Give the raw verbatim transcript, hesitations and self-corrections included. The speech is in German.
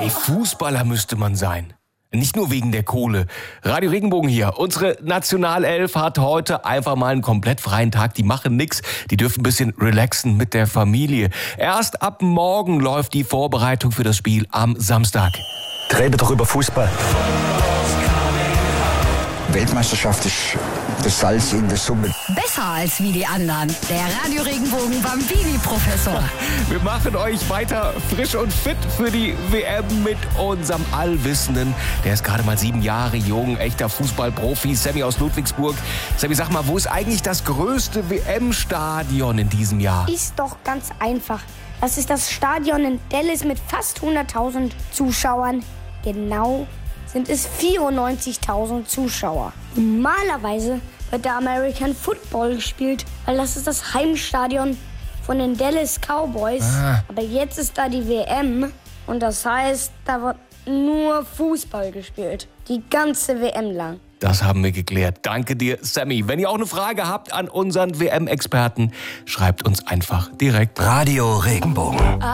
Ey, Fußballer müsste man sein. Nicht nur wegen der Kohle. Radio Regenbogen hier. Unsere Nationalelf hat heute einfach mal einen komplett freien Tag. Die machen nix. Die dürfen ein bisschen relaxen mit der Familie. Erst ab morgen läuft die Vorbereitung für das Spiel am Samstag. Rede doch über Fußball. Weltmeisterschaft ist das Salz in der Suppe. Besser als wie die anderen. Der Radio Regenbogen Bambini-Professor. Wir machen euch weiter frisch und fit für die W M mit unserem Allwissenden. Der ist gerade mal sieben Jahre jung, echter Fußballprofi, Sammy aus Ludwigsburg. Sammy, sag mal, wo ist eigentlich das größte W M-Stadion in diesem Jahr? Ist doch ganz einfach. Das ist das Stadion in Dallas mit fast hunderttausend Zuschauern. Genau sind es vierundneunzigtausend Zuschauer. Normalerweise wird der American Football gespielt, weil das ist das Heimstadion von den Dallas Cowboys. Ah. Aber jetzt ist da die W M und das heißt, da wird nur Fußball gespielt. Die ganze W M lang. Das haben wir geklärt. Danke dir, Sammy. Wenn ihr auch eine Frage habt an unseren W M-Experten, schreibt uns einfach direkt. Radio Regenbogen.